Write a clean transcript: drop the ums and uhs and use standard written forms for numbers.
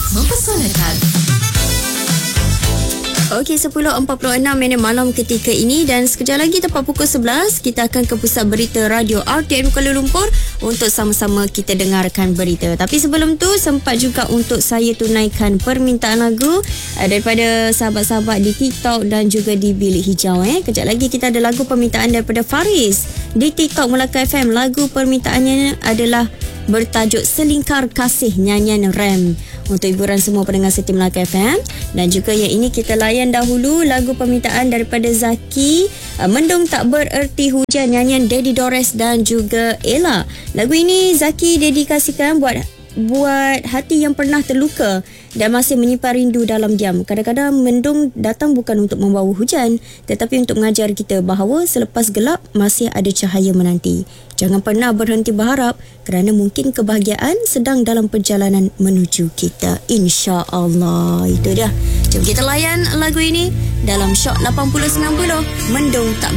mempesonakan. Okey, 10.46 malam ketika ini dan sekejap lagi tepat pukul 11 kita akan ke pusat berita radio RTM Kuala Lumpur untuk sama-sama kita dengarkan berita. Tapi sebelum tu sempat juga untuk saya tunaikan permintaan lagu daripada sahabat-sahabat di TikTok dan juga di Bilik Hijau. Kejap lagi kita ada lagu permintaan daripada Faris di TikTok Melaka FM. Lagu permintaannya adalah bertajuk Selingkar Kasih nyanyian Ram untuk hiburan semua pendengar setia Melaka FM. Dan juga yang ini kita layan dahulu lagu permintaan daripada Zaki, Mendung Tak Bererti Hujan nyanyian Daddy Dores dan juga Ella. Lagu ini Zaki dedikasikan buat hati yang pernah terluka dan masih menyimpan rindu dalam diam. Kadang-kadang mendung datang bukan untuk membawa hujan, tetapi untuk mengajar kita bahawa selepas gelap masih ada cahaya menanti. Jangan pernah berhenti berharap kerana mungkin kebahagiaan sedang dalam perjalanan menuju kita. InsyaAllah. Itu dia. Jom kita layan lagu ini dalam Shock 80-90 Mendung Tak